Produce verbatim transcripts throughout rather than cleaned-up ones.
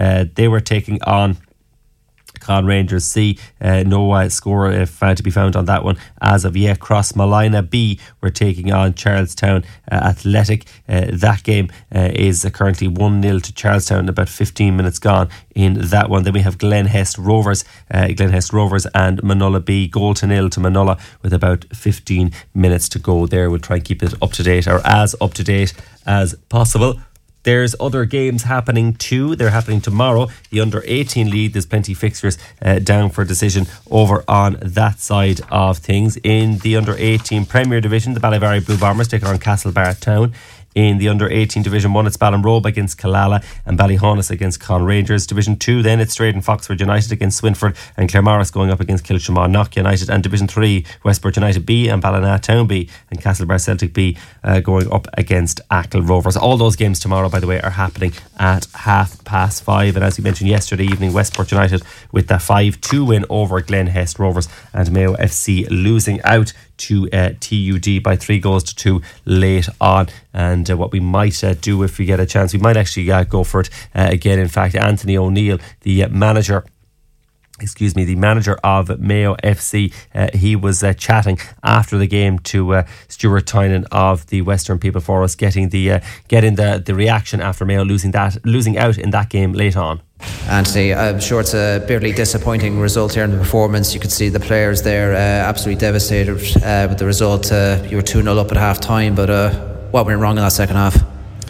Uh, they were taking on Con Rangers C. Uh, no uh, score uh, found to be found on that one as of yet. Crossmolina B were taking on Charlestown uh, Athletic. Uh, that game uh, is uh, currently one nil to Charlestown, about fifteen minutes gone in that one. Then we have Glenhest Rovers, uh, Glenhest Rovers and Manola B, goal to nil to Manola with about fifteen minutes to go there. We'll try and keep it up to date, or as up to date as possible. There's other games happening too. They're happening tomorrow. The under eighteen league, there's plenty fixtures uh, down for decision over on that side of things. In the under eighteen Premier Division, the Ballyvarry Blue Bombers take on Castlebar Town. In the under eighteen Division one, it's Ballinrobe against Killala and Ballyhonus against Con Rangers. Division two, then it's Straight and Foxford United against Swinford, and Claremorris going up against Kilshaman United. And Division three, Westport United B and Ballina Town B, and Castlebar Celtic B uh, going up against Achill Rovers. All those games tomorrow, by the way, are happening at half past five. And as we mentioned yesterday evening, Westport United with that five two win over Glenhest Rovers, and Mayo F C losing out to uh, T U D by three goals to two late on. And uh, what we might uh, do if we get a chance, we might actually uh, go for it uh, again. In fact, Anthony O'Neill, the uh, manager excuse me, the manager of Mayo F C, uh, he was uh, chatting after the game to uh, Stuart Tynan of the Western People Forest, getting the uh, getting the, the reaction after Mayo losing that losing out in that game late on. Anthony, I'm sure it's a bitterly disappointing result here in the performance. You could see the players there uh, absolutely devastated uh, with the result. Uh, you were two nil up at half time, but uh, what went wrong in that second half?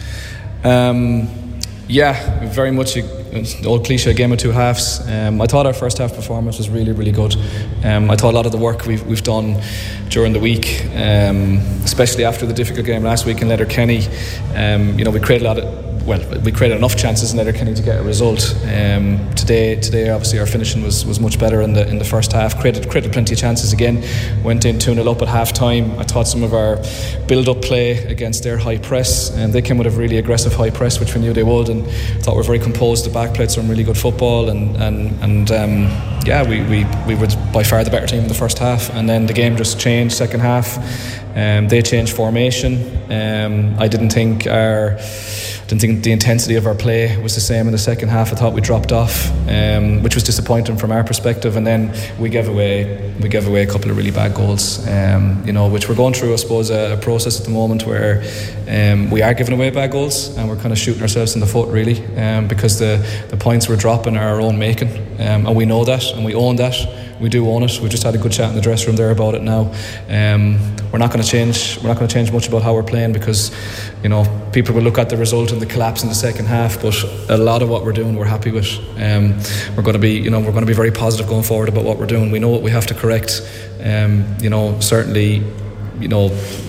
Um, yeah, very much the old cliche game of two halves. Um, I thought our first half performance was really, really good. Um, I thought a lot of the work we've, we've done during the week, um, especially after the difficult game last week in Letterkenny, um, you know, we created a lot of Well, we created enough chances in Letterkenny to get a result. Um, today, today, obviously, our finishing was, was much better in the in the first half. Created created plenty of chances again. Went in two nil up at half time. I thought some of our build up play against their high press, and they came with a really aggressive high press, which we knew they would. And I thought we were very composed. The back played some really good football, and and and um, yeah, we, we we were by far the better team in the first half. And then the game just changed second half. Um, they changed formation. Um, I didn't think our didn't think the intensity of our play was the same in the second half. I thought we dropped off, um, which was disappointing from our perspective. And then we gave away we gave away a couple of really bad goals, um, you know, which we're going through, I suppose, a, a process at the moment where um, we are giving away bad goals, and we're kind of shooting ourselves in the foot, really, um, because the, the points we're dropping are our own making, um, and we know that, and we own that. We do own it. We just had a good chat in the dressing room there about it now. Um, we're not going to change. We're not going to change much about how we're playing, because, you know, people will look at the result and the collapse in the second half. But a lot of what we're doing, we're happy with. Um, we're going to be, you know, we're going to be very positive going forward about what we're doing. We know what we have to correct. Um, you know, certainly, you know,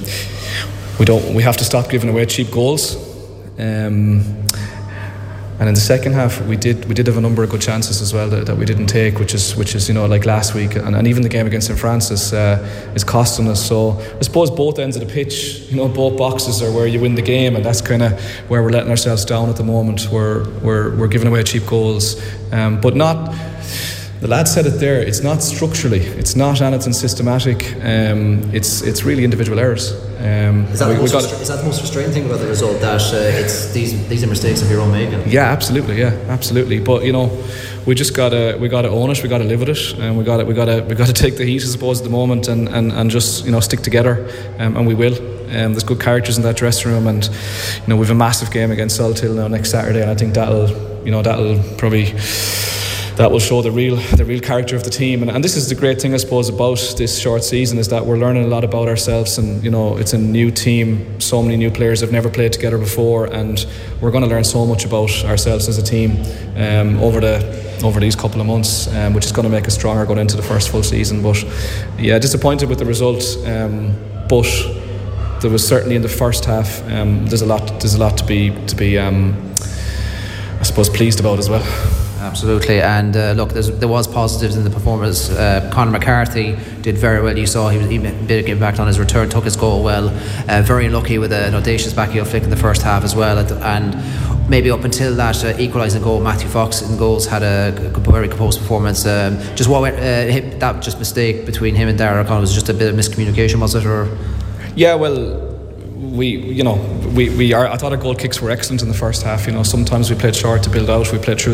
we don't. We have to stop giving away cheap goals. Um, And in the second half, we did we did have a number of good chances as well that, that we didn't take, which is which is you know like last week, and, and even the game against Saint Francis uh, is costing us. So I suppose both ends of the pitch, you know, both boxes are where you win the game, and that's kind of where we're letting ourselves down at the moment. We're we're we're giving away cheap goals, um, but not. The lad said it there. It's not structurally. It's not anything systematic. Um, it's it's really individual errors. Um, is, that we, the most we frustra- is that the most frustrating thing about the result? That uh, it's these these are mistakes of your own making. Yeah, absolutely. Yeah, absolutely. But you know, we just gotta we gotta own it. We gotta live with it, and we gotta we gotta we gotta take the heat, I suppose, at the moment, and, and, and just you know stick together, um, and we will. Um, there's good characters in that dressing room, and you know we've a massive game against Salthill now next Saturday, and I think that'll you know that'll probably. That will show the real the real character of the team, and, and this is the great thing, I suppose, about this short season, is that we're learning a lot about ourselves, and you know it's a new team, so many new players have never played together before, and we're going to learn so much about ourselves as a team um, over the over these couple of months, um, which is going to make us stronger going into the first full season. But yeah, disappointed with the result, um, but there was certainly in the first half um, there's a lot there's a lot to be to be um, I suppose pleased about as well. Absolutely, and uh, look, there was positives in the performance. Uh, Conor McCarthy did very well. You saw he was even a bit of impact on his return, took his goal well. Uh, very lucky with an audacious backheel flick in the first half as well. And maybe up until that uh, equalising goal, Matthew Fox in goals had a very composed performance. Um, just what went, uh, hit, that just mistake between him and Dara O'Connell was just a bit of miscommunication, was it? Or yeah, well. We, you know, we, we are. I thought our goal kicks were excellent in the first half. You know, sometimes we played short to build out. We played through